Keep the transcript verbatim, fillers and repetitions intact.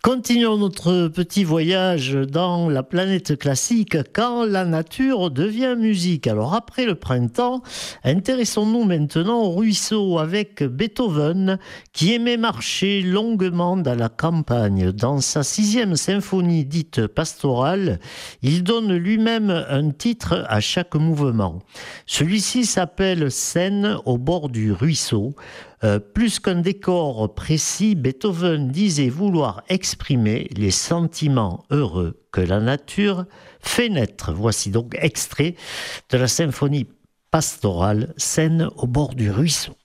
Continuons notre petit voyage dans la planète classique quand la nature devient musique. Alors après le printemps, intéressons-nous maintenant au ruisseau avec Beethoven qui aimait marcher longuement dans la campagne. Dans sa sixième symphonie dite pastorale, il donne lui-même un titre à chaque mouvement. Celui-ci s'appelle Scène au bord du ruisseau. Euh, plus qu'un décor précis, Beethoven disait vouloir exprimer les sentiments heureux que la nature fait naître. Voici donc extrait de la symphonie pastorale, Scène au bord du ruisseau.